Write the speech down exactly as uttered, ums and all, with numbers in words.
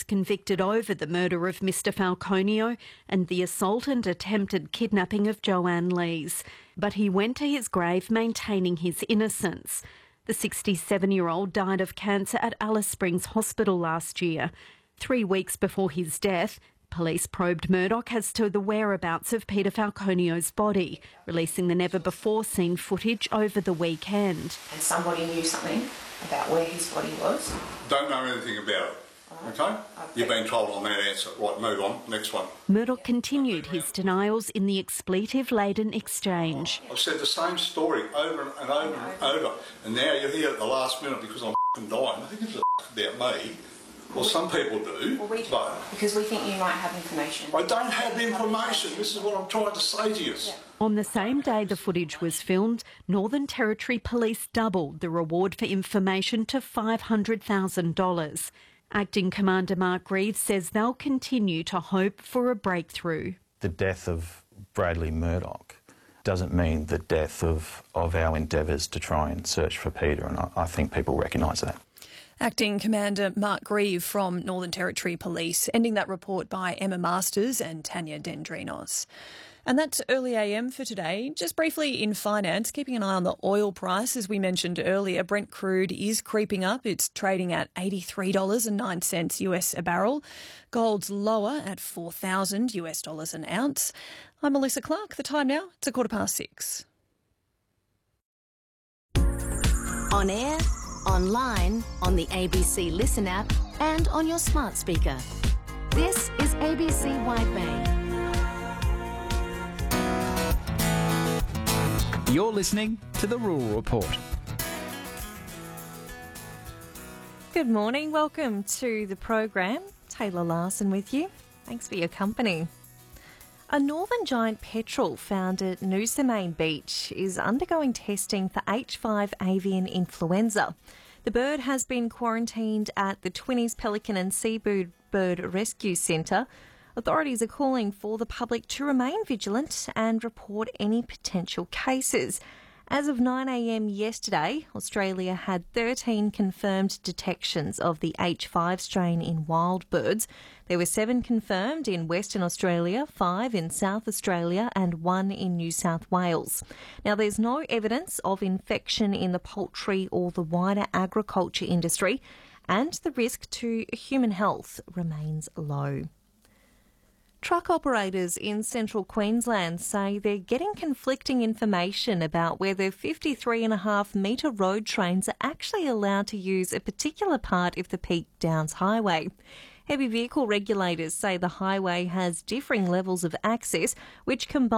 convicted over the murder of Mister Falconio and the assault and attempted kidnapping of Joanne Lees. But he went to his grave maintaining his innocence. The sixty-seven-year-old died of cancer at Alice Springs Hospital last year. Three weeks before his death, police probed Murdoch as to the whereabouts of Peter Falconio's body, releasing the never-before-seen footage over the weekend. And somebody knew something about where his body was. Don't know anything about it, okay? okay? You've been told on that answer. Right, move on. Next one. Murdoch continued his denials in the expletive-laden exchange. I've said the same story over and over and over, and now you're here at the last minute because I'm f***ing dying. Who gives a f*** about me? Well, some people do, well, we, but... Because we think you might have information. I don't have information. This is what I'm trying to say to you. Yeah. On the same day the footage was filmed, Northern Territory Police doubled the reward for information to five hundred thousand dollars. Acting Commander Mark Reeves says they'll continue to hope for a breakthrough. The death of Bradley Murdoch doesn't mean the death of, of our endeavours to try and search for Peter, and I, I think people recognise that. Acting Commander Mark Grieve from Northern Territory Police, ending that report by Emma Masters and Tanya Dendrinos. And that's Early A M for today. Just briefly in finance, keeping an eye on the oil price. As we mentioned earlier, Brent crude is creeping up. It's trading at eighty-three dollars and nine cents U S a barrel. Gold's lower at four thousand U S dollars an ounce. I'm Melissa Clark. The time now, it's a quarter past six. On air, online, on the A B C Listen app and on your smart speaker. This is A B C Wide Bay. You're listening to The Rural Report. Good morning. Welcome to the program. Taylor Larson with you. Thanks for your company. A northern giant petrel found at Noosa Beach is undergoing testing for H five avian influenza. The bird has been quarantined at the Twinnies Pelican and Seabird Bird Rescue Centre. Authorities are calling for the public to remain vigilant and report any potential cases. As of nine a m yesterday, Australia had thirteen confirmed detections of the H five strain in wild birds. There were seven confirmed in Western Australia, five in South Australia and one in New South Wales. Now, there's no evidence of infection in the poultry or the wider agriculture industry, and the risk to human health remains low. Truck operators in central Queensland say they're getting conflicting information about whether fifty-three and a half metre road trains are actually allowed to use a particular part of the Peak Downs Highway. Heavy vehicle regulators say the highway has differing levels of access, which combine